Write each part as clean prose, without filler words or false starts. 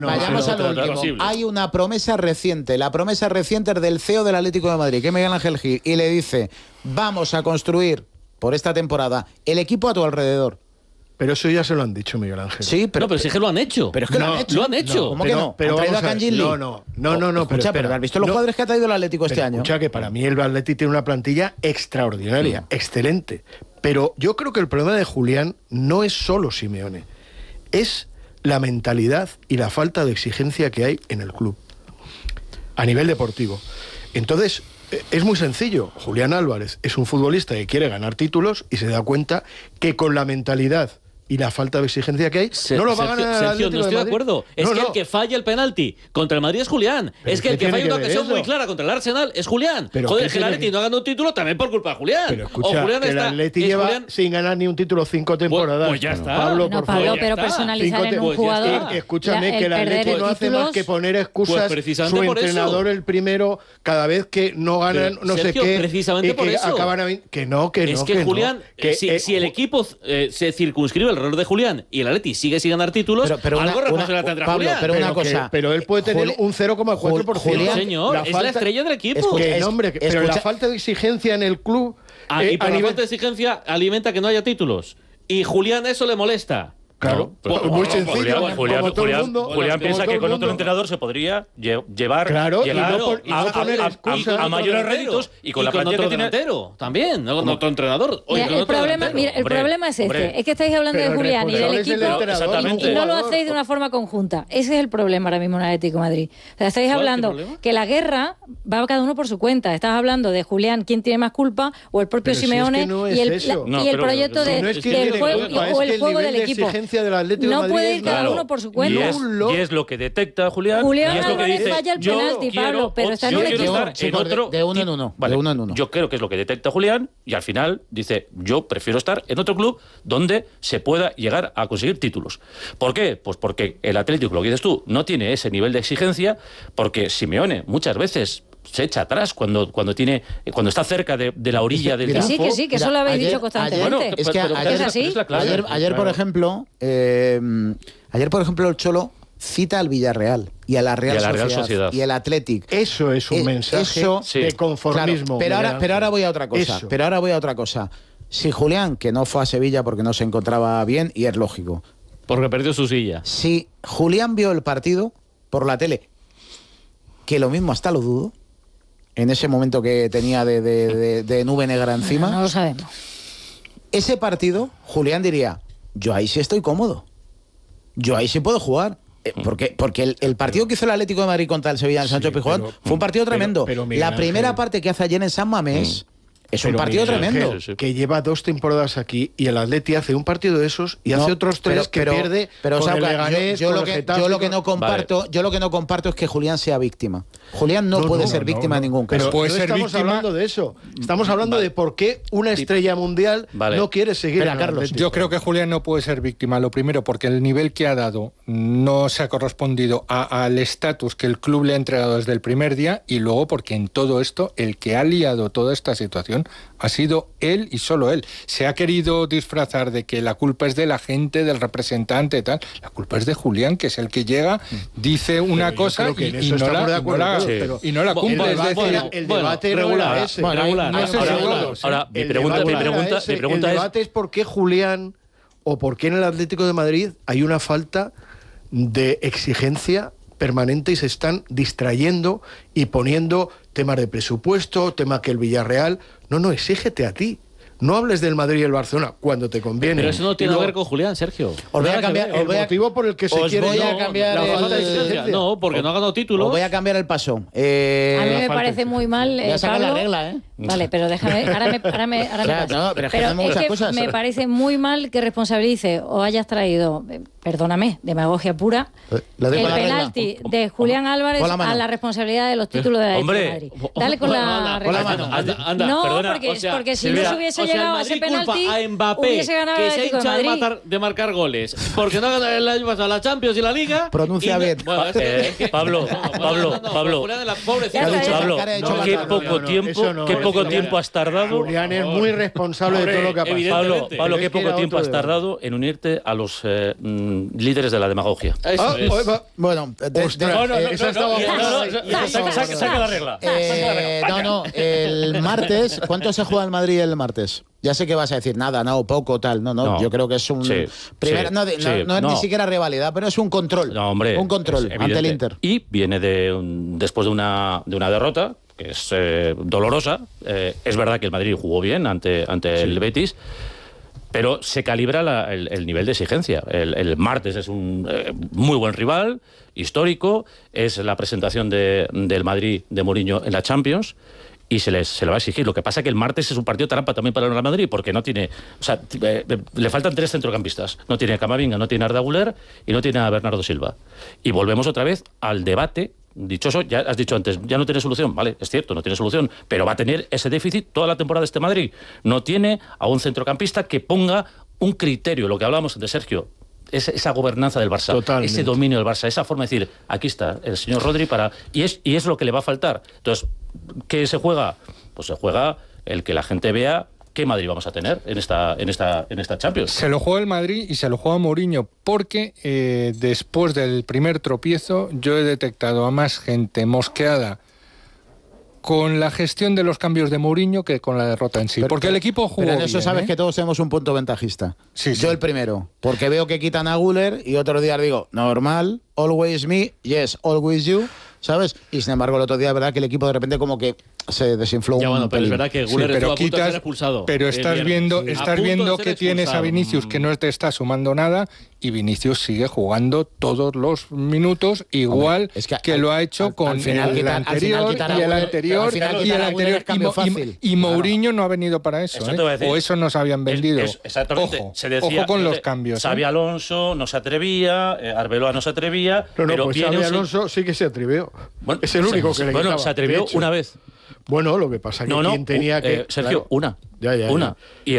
Vayamos a lo último. Hay una promesa reciente. La promesa reciente es del CEO del Atlético de Madrid, que es Miguel Ángel Gil, y le dice: vamos a construir por esta temporada el equipo a tu alrededor. Pero eso ya se lo han dicho, Miguel Ángel. Sí, pero sí que lo han hecho. Pero es que lo han hecho. Lo han hecho. ¿Cómo que no? ¿Han traído a Kangin Lee? No. Escucha, pero ¿has visto los jugadores que ha traído el Atlético este año? Escucha, que para mí el Atleti tiene una plantilla extraordinaria, excelente. Pero yo creo que el problema de Julián no es solo Simeone. Es la mentalidad y la falta de exigencia que hay en el club a nivel deportivo. Entonces, es muy sencillo. Julián Álvarez es un futbolista que quiere ganar títulos y se da cuenta que con la mentalidad y la falta de exigencia que hay, no lo va a ganar el Atlético no estoy de acuerdo. Es que el que falla el penalti contra el Madrid es Julián. Pero es que el que falla una ocasión muy clara contra el Arsenal es Julián. Joder, que el Atleti no ha ganado un título también por culpa de Julián. Pero escucha, que el Atleti lleva sin ganar ni un título 5 temporadas. Pues ya está. Pablo, pero personalizar en un jugador... Escúchame, que el Atleti no hace más que poner excusas. Su entrenador, el primero, cada vez que no ganan no sé qué, precisamente por eso. Que no. Es que Julián, si el equipo se circunscribe al error de Julián y el Atleti sigue sin ganar títulos, pero algo responsabilidad tendrá Julián. Pero una cosa, pero él puede tener un 0,4%. Señor, es la estrella del equipo. Pero la falta de exigencia en el club... y por la falta de exigencia alimenta que no haya títulos. Y Julián eso le molesta. Claro, muy sencillo. Julián piensa que con otro entrenador se podría llevar a mayores réditos y con la plantilla que tiene también, no con otro entrenador. El problema es este, es que estáis hablando de Julián y del equipo y no lo hacéis de una forma conjunta. Ese es el problema ahora mismo en Atlético de Madrid. O sea, estáis hablando que la guerra va cada uno por su cuenta. Estás hablando de Julián, quién tiene más culpa, o el propio Simeone y el proyecto del juego o el juego del equipo. Del Atlético no de Madrid puede ir cada uno por su cuenta. Y es lo que detecta Julián. Julián y es lo que Álvarez dice, falla el penalti, Pablo, pero está en un equipo. De uno en uno. Vale, yo creo que es lo que detecta Julián y al final dice, yo prefiero estar en otro club donde se pueda llegar a conseguir títulos. ¿Por qué? Pues porque el Atlético, lo que dices tú, no tiene ese nivel de exigencia, porque Simeone muchas veces se echa atrás cuando está cerca de la orilla del campo. Sí, que eso lo habéis dicho constantemente. Es que ayer, por ejemplo, el Cholo cita al Villarreal y a la Real Sociedad y el Athletic. Eso es un mensaje de conformismo. Claro, pero ahora voy a otra cosa. Si Julián, que no fue a Sevilla porque no se encontraba bien, y es lógico, porque perdió su silla. Si Julián vio el partido por la tele, que lo mismo hasta lo dudo, en ese momento que tenía de nube negra encima. No lo sabemos. Ese partido, Julián diría, yo ahí sí estoy cómodo. Yo ahí sí puedo jugar. Porque el partido que hizo el Atlético de Madrid contra el Sevilla en Sancho Pizjuán fue un partido tremendo. La primera parte que hace ayer en San Mamés es un partido tremendo. Que lleva 2 temporadas aquí y el Atleti hace un partido de esos y hace otros 3 que pierde con el Leganés, yo lo que no comparto es que Julián sea víctima. Julián no puede ser víctima en ningún caso. Pero no estamos hablando de eso. Estamos hablando de por qué una estrella mundial no quiere seguir a Carlos. Yo creo que Julián no puede ser víctima. Lo primero, porque el nivel que ha dado no se ha correspondido al estatus que el club le ha entregado desde el primer día, y luego porque en todo esto el que ha liado toda esta situación ha sido él y solo él. Se ha querido disfrazar de que la culpa es de la gente, del representante, tal. La culpa es de Julián, que es el que llega, dice una cosa y no la cumple. El debate regular es ese. Ahora, mi pregunta es por qué Julián o por qué en el Atlético de Madrid hay una falta de exigencia permanente y se están distrayendo y poniendo temas de presupuesto, tema que el Villarreal... No, exígete a ti. No hables del Madrid y el Barcelona cuando te conviene. Pero eso no tiene que ver con Julián, Sergio. Os voy a cambiar el motivo por el que se quiere cambiar la falta de exigencia. No, porque no ha ganado títulos. Os voy a cambiar el paso. A mí me parece muy mal, ya saca Pablo. la regla, Vale, pero déjame, ahora me paso. Pero es que me parece muy mal que responsabilice o hayas traído, perdóname, demagogia pura, el penalti de Julián Álvarez a la responsabilidad de los títulos de la Atlético de Madrid. Dale con la mano. No, perdona, porque si no se hubiese llegado a ese penalti, a Mbappé, hubiese ganado el que se Atlético de hincha Madrid. de marcar goles, porque no ha ganado el año pasado la Champions y la Liga. Pronuncia bien. Pablo, qué poco tiempo has tardado. Julián es muy responsable de todo lo que ha pasado. Pablo, qué poco tiempo has tardado en unirte a los líderes de la demagogia. Bueno, saca la regla. El martes, ¿cuánto se juega el Madrid el martes? Ya sé que vas a decir nada, no, poco, tal. No. Yo creo que es un... no es ni siquiera rivalidad, pero es un control. No, hombre. Un control ante el Inter. Y viene después de una derrota, que es dolorosa. Es verdad que el Madrid jugó bien ante el Betis, pero se calibra el nivel de exigencia. El martes es un muy buen rival, histórico, es la presentación del Madrid de Mourinho en la Champions, y se le va a exigir. Lo que pasa es que el martes es un partido trampa también para el Real Madrid, porque no tiene... O sea, le faltan 3 centrocampistas. No tiene a Camavinga, no tiene a Arda Güler y no tiene a Bernardo Silva. Y volvemos otra vez al debate dichoso. Ya has dicho antes, ya no tiene solución. Vale, es cierto, no tiene solución, pero va a tener ese déficit toda la temporada este Madrid. No tiene a un centrocampista que ponga un criterio, lo que hablábamos de Sergio, esa gobernanza del Barça, totalmente, ese dominio del Barça, esa forma de decir, aquí está el señor Rodri y es lo que le va a faltar. Entonces, ¿qué se juega? Pues se juega el que la gente vea qué Madrid vamos a tener en esta Champions. Se lo juega el Madrid y se lo juega Mourinho, porque después del primer tropiezo yo he detectado a más gente mosqueada con la gestión de los cambios de Mourinho que con la derrota en sí. Porque el equipo jugó pero en eso bien, sabes que todos tenemos un punto ventajista. Sí. Yo el primero, porque veo que quitan a Güler y otros días digo, normal, always me, yes, always you, ¿sabes? Y sin embargo el otro día es verdad que el equipo de repente como que se desinfló ya, bueno, pero es verdad que Güler estuvo a punto de ser expulsado. Pero estás viendo que tienes a Vinicius que no te está sumando nada, y Vinicius sigue jugando todos los minutos igual. Hombre, que lo ha hecho con el anterior y el anterior y el anterior. Y Mourinho no ha venido para eso. O eso nos habían vendido. Exactamente. Ojo con los cambios. Xabi Alonso no se atrevía, Arbeloa no se atrevía. Pero pues Xabi Alonso sí que se atrevió. Bueno, es el único que le quitaba. Bueno, se atrevió una vez. Bueno, lo que pasa es que quien tenía que... Sergio, una. Ya. Y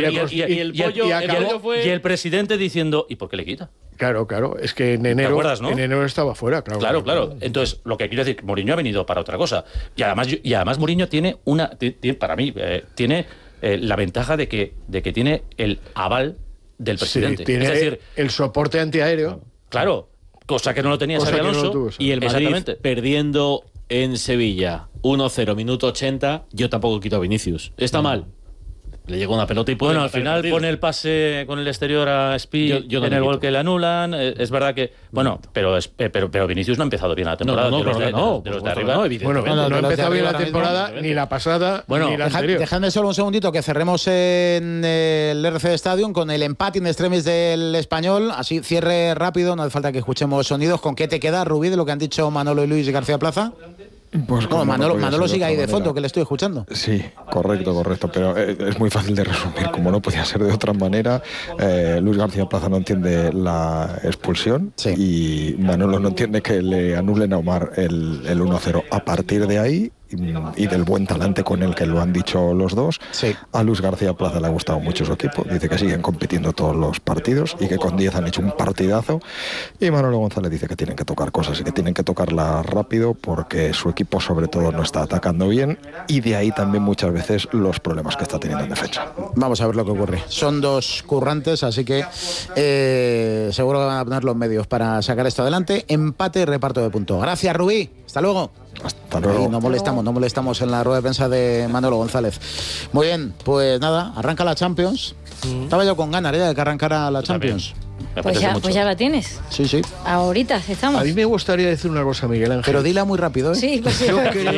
el presidente diciendo, ¿y por qué le quita? Claro. Es que en enero, ¿te acuerdas, no? En enero estaba fuera, claro. Claro. Entonces, lo que quiero decir, Mourinho ha venido para otra cosa. Y además Mourinho tiene para mí, tiene la ventaja de que tiene el aval del presidente. Sí, tiene, es decir, el soporte antiaéreo. Claro, cosa que no lo tenía Xabi Alonso. Y el Madrid perdiendo en Sevilla 1-0, minuto 80, yo tampoco quito a Vinicius. ¿Está mal? Le llega una pelota y puede... Bueno, al final pone el pase con el exterior a Speed en el gol que le anulan. Es verdad que... Bueno, pero Vinicius no ha empezado bien la temporada. No, de los de arriba. No ha empezado bien la temporada, ni la pasada, ni la anterior. Dejadme solo un segundito que cerremos en el RC Stadium con el empate in extremis del Español. Así, cierre rápido, no hace falta que escuchemos sonidos. ¿Con qué te queda, Rubí, de lo que han dicho Manolo y Luis García Plaza? Pues no, Manolo sigue ahí de fondo, que le estoy escuchando. Sí, correcto, pero es muy fácil de resumir. Como no podía ser de otra manera, Luis García Plaza no entiende la expulsión, y Manolo no entiende que le anulen a Omar el 1-0. A partir de ahí, y del buen talante con el que lo han dicho los dos, a Luis García Plaza le ha gustado mucho su equipo. Dice que siguen compitiendo todos los partidos y que con 10 han hecho un partidazo. Y Manolo González dice que tienen que tocar cosas y que tienen que tocarlas rápido porque su equipo sobre todo no está atacando bien, y de ahí también muchas veces los problemas que está teniendo en defensa. Vamos a ver lo que ocurre. Son dos currantes, así que seguro que van a poner los medios para sacar esto adelante. Empate y reparto de puntos. Gracias, Rubí. Hasta luego. Hasta luego. No molestamos en la rueda de prensa de Manolo González. Muy bien, pues nada, arranca la Champions. Estaba yo con ganas de que arrancara la Champions. Pues ya la tienes. Sí. Ahorita estamos. A mí me gustaría decir una cosa, Miguel Ángel. Pero dila muy rápido, ¿eh? Sí, pues sí.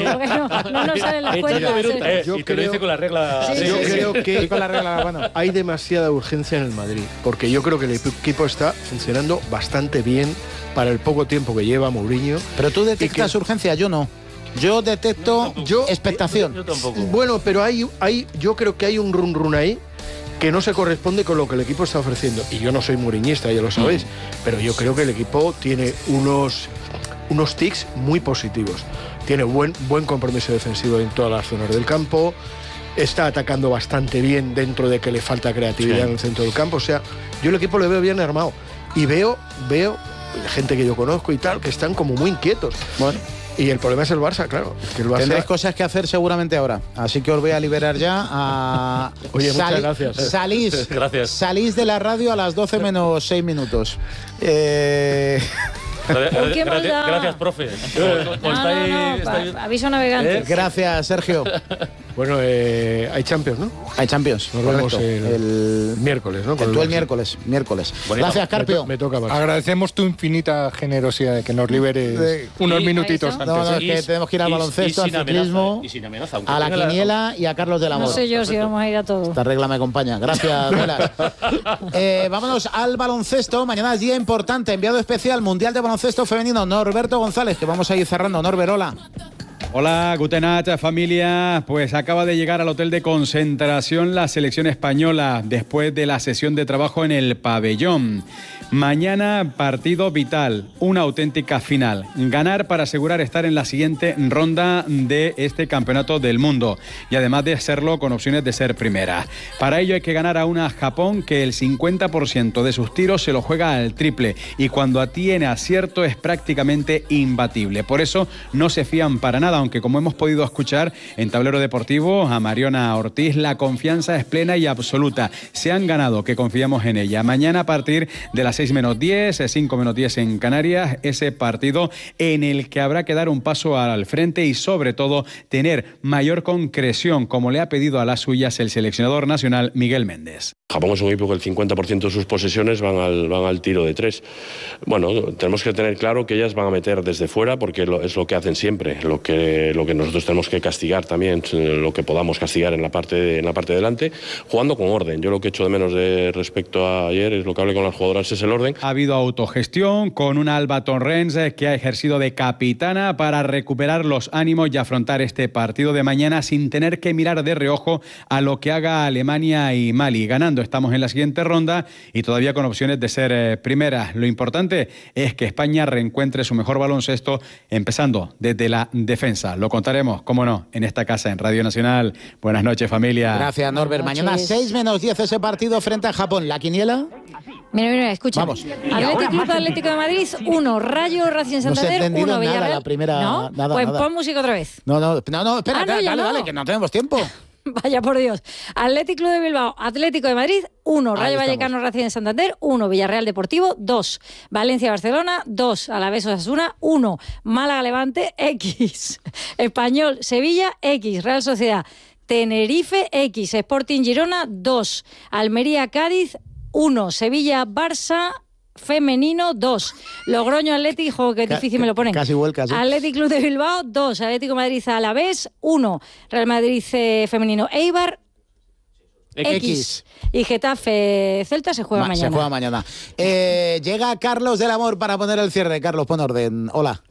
No nos salen las cuentas. Y te lo dice con la regla. Yo creo que con la regla, hay demasiada urgencia en el Madrid, porque yo creo que el equipo está funcionando bastante bien para el poco tiempo que lleva Mourinho. Pero tú detectas urgencia, yo no. Yo detecto expectación. Yo tampoco. Bueno, pero yo creo que hay un run ahí que no se corresponde con lo que el equipo está ofreciendo. Y yo no soy mourinhista, ya lo sabéis, pero yo creo que el equipo tiene unos tics muy positivos. Tiene buen compromiso defensivo en todas las zonas del campo, está atacando bastante bien dentro de que le falta creatividad en el centro del campo. O sea, yo el equipo lo veo bien armado. Y veo gente que yo conozco y tal, que están como muy inquietos. Bueno, Y el problema es el Barça, claro. Que el Barça... Tendréis cosas que hacer seguramente ahora. Así que os voy a liberar ya. Oye, muchas gracias. Salís de la radio a las 12 menos 6 minutos. Gracias, profe. Aviso navegante. Gracias, Sergio. Bueno, hay Champions, ¿no? Hay Champions. Nos vemos el miércoles, ¿no? Tú el miércoles. Gracias, Carpio. Me toca más. Agradecemos tu infinita generosidad de que nos liberes unos minutitos antes. No, es que tenemos que ir al baloncesto, al ciclismo, a la quiniela y a Carlos del Amor. No sé yo si vamos a ir a todo. Esta regla me acompaña. Gracias, Velas. Vámonos al baloncesto. Mañana es día importante. Enviado especial Mundial de Baloncesto Femenino, Norberto González, que vamos a ir cerrando. Norbert, hola. Hola, guten Abend, familia. Pues acaba de llegar al hotel de concentración la selección española después de la sesión de trabajo en el pabellón. Mañana partido vital, una auténtica final. Ganar para asegurar estar en la siguiente ronda de este campeonato del mundo y además de serlo con opciones de ser primera. Para ello hay que ganar a una Japón que el 50% de sus tiros se lo juega al triple y cuando tiene acierto es prácticamente imbatible. Por eso no se fían para nada, aunque como hemos podido escuchar en Tablero Deportivo a Mariona Ortiz, la confianza es plena y absoluta. Se han ganado, que confiamos en ella. Mañana a partir de las 6 menos 10, 5 menos 10 en Canarias, ese partido en el que habrá que dar un paso al frente y sobre todo tener mayor concreción, como le ha pedido a las suyas el seleccionador nacional Miguel Méndez. Japón es un equipo que el 50% de sus posesiones van al tiro de 3. Bueno, tenemos que tener claro que ellas van a meter desde fuera porque es lo que hacen siempre, lo que nosotros tenemos que castigar también, lo que podamos castigar en la parte de delante, jugando con orden. Yo lo que echo de menos respecto a ayer es lo que hablé con las jugadoras, es el orden. Ha habido autogestión con una Alba Torrens que ha ejercido de capitana para recuperar los ánimos y afrontar este partido de mañana sin tener que mirar de reojo a lo que haga Alemania y Mali. Ganando estamos en la siguiente ronda y todavía con opciones de ser primera. Lo importante es que España reencuentre su mejor baloncesto empezando desde la defensa. Lo contaremos, cómo no, en esta casa, en Radio Nacional. Buenas noches, familia. Gracias, Norbert. Mañana 6 menos 10 ese partido frente a Japón. ¿La quiniela? Mira, escucha. Vamos. Atlético de Madrid, 1. Rayo Racing Santander, 1. Villarreal. La primera, ¿No? nada, pues nada. Pon música otra vez. No, espera, dale, que no tenemos tiempo. Vaya por Dios. Atlético de Bilbao, Atlético de Madrid, 1. Rayo Vallecano Racing Santander, 1. Villarreal Deportivo, 2. Valencia Barcelona, 2. Alavés Osasuna, 1. Málaga Levante, X. Español Sevilla, X. Real Sociedad Tenerife, X. Sporting Girona, 2. Almería Cádiz, 1. Sevilla Barça femenino, 2. Logroño Atlético, que difícil me lo ponen. Casi vuelcas. Atlético Club de Bilbao, 2. Atlético Madrid Alavés, 1. Real Madrid femenino Eibar, X. Y Getafe Celta se juega mañana. Se juega mañana. Llega Carlos del Amor para poner el cierre. Carlos, pon orden. Hola.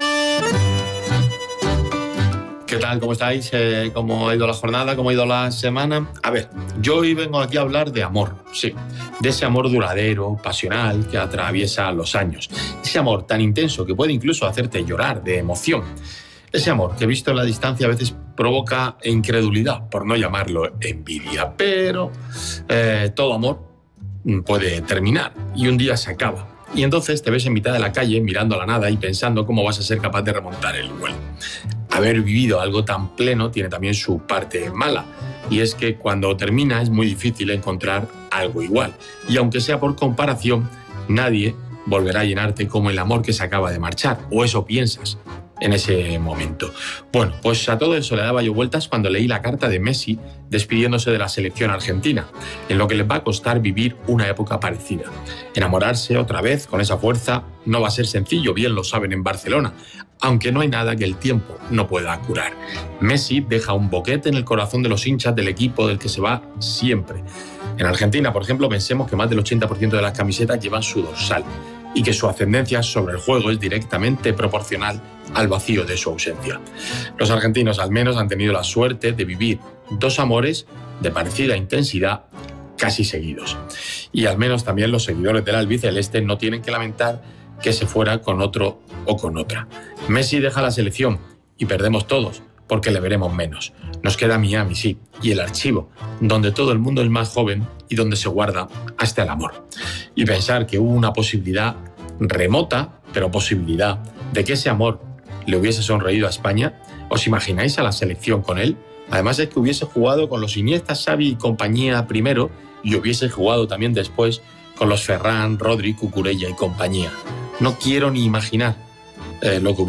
¿Qué tal? ¿Cómo estáis? ¿Cómo ha ido la jornada? ¿Cómo ha ido la semana? A ver, yo hoy vengo aquí a hablar de amor, sí. De ese amor duradero, pasional, que atraviesa los años. Ese amor tan intenso que puede incluso hacerte llorar de emoción. Ese amor que visto en la distancia a veces provoca incredulidad, por no llamarlo envidia. Pero todo amor puede terminar y un día se acaba. Y entonces te ves en mitad de la calle mirando a la nada y pensando cómo vas a ser capaz de remontar el vuelo. Haber vivido algo tan pleno tiene también su parte mala, y es que cuando termina es muy difícil encontrar algo igual. Y aunque sea por comparación, nadie volverá a llenarte como el amor que se acaba de marchar, o eso piensas en ese momento. Bueno, pues a todo eso le daba yo vueltas cuando leí la carta de Messi despidiéndose de la selección argentina, en lo que les va a costar vivir una época parecida. Enamorarse otra vez con esa fuerza no va a ser sencillo, bien lo saben en Barcelona, aunque no hay nada que el tiempo no pueda curar. Messi deja un boquete en el corazón de los hinchas del equipo del que se va siempre. En Argentina, por ejemplo, pensemos que más del 80% de las camisetas llevan su dorsal y que su ascendencia sobre el juego es directamente proporcional al vacío de su ausencia. Los argentinos al menos han tenido la suerte de vivir dos amores de parecida intensidad casi seguidos. Y al menos también los seguidores del albiceleste no tienen que lamentar que se fuera con otro o con otra. Messi deja la selección y perdemos todos porque le veremos menos. Nos queda Miami, sí, y el archivo, donde todo el mundo es más joven y donde se guarda hasta el amor. Y pensar que hubo una posibilidad remota, pero posibilidad, de que ese amor le hubiese sonreído a España. ¿Os imagináis a la selección con él? Además es que hubiese jugado con los Iniesta, Xavi y compañía primero y hubiese jugado también después con los Ferran, Rodri, Cucurella y compañía. No quiero ni imaginar lo que hubiese